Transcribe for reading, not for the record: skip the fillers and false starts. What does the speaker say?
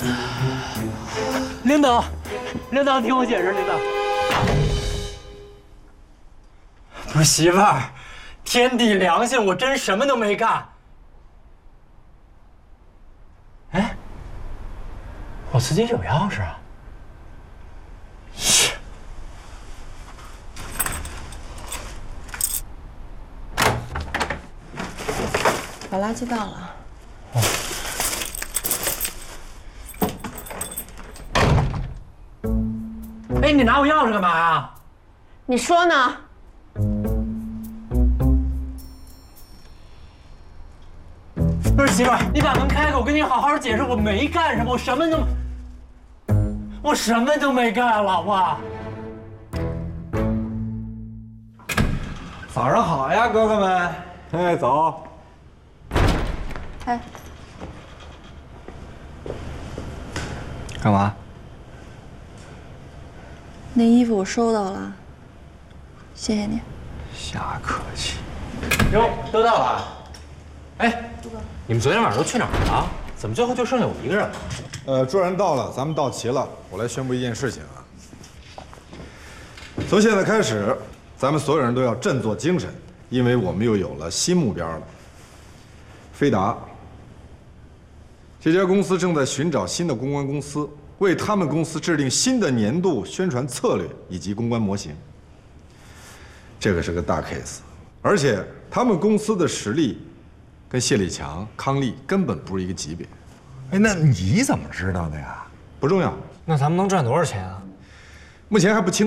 领导，领导，听我解释，领导。不是媳妇儿，天地良心，我真什么都没干。哎，我自己有钥匙啊。切。 把垃圾倒了。 哎，你拿我钥匙干嘛呀？ 你说呢？ 不是媳妇儿，你把门开开，我跟你好好解释，我没干什么，我什么都没干，老婆。 早上好呀，哥哥们。 哎，走。 哎， 干嘛？ 那衣服我收到了，谢谢你。 瞎客气。 哟，都到了。哎，你们昨天晚上都去哪儿了？怎么最后就剩下我一个人了？ 众人到了，咱们到齐了。我来宣布一件事情啊。从现在开始，咱们所有人都要振作精神，因为我们又有了新目标了。飞达这家公司正在寻找新的公关公司，为他们公司制定新的年度宣传策略以及公关模型。这个是个大 case， 而且他们公司的实力跟谢立强、康利根本不是一个级别。 哎，那你怎么知道的呀？ 不重要， 那咱们能赚多少钱啊？ 目前还不清。